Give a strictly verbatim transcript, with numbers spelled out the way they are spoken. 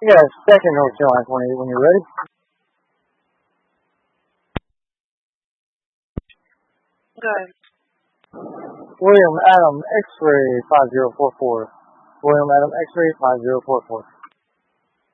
Yeah, second North Carolina twenty-eight when you're ready. Good. William Adam X-ray five zero four four. William Adam X-ray five zero four four.